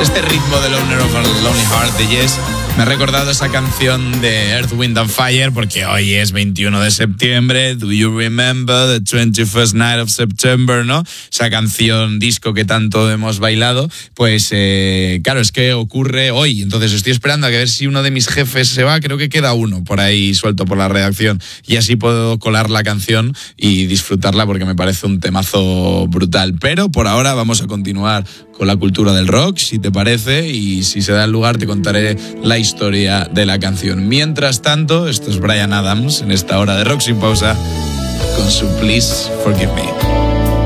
Este ritmo del Owner of a Lonely Heart de Yes me ha recordado esa canción de Earth, Wind and Fire, porque hoy es 21 de septiembre. Do you remember the 21st night of September, ¿no? Esa canción disco que tanto hemos bailado. Pues claro, es que ocurre hoy. Entonces estoy esperando a ver si uno de mis jefes se va. Creo que queda uno por ahí suelto por la redacción. Y así puedo colar la canción y disfrutarla porque me parece un temazo brutal. Pero por ahora vamos a continuar con la cultura del rock, si te parece, y si se da el lugar te contaré la historia de la canción. Mientras tanto, esto es Bryan Adams en esta hora de Rock Sin Pausa con su Please Forgive Me.